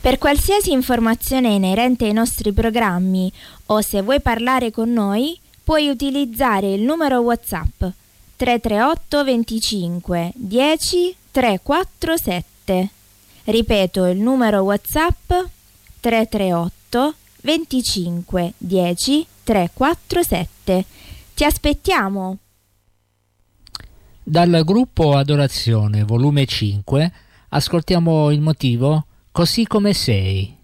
Per qualsiasi informazione inerente ai nostri programmi o se vuoi parlare con noi, puoi utilizzare il numero WhatsApp 338 25 10 347. Ripeto il numero WhatsApp 338 25 10 347. Ti aspettiamo! Dal gruppo Adorazione, volume 5, ascoltiamo il motivo Così come sei.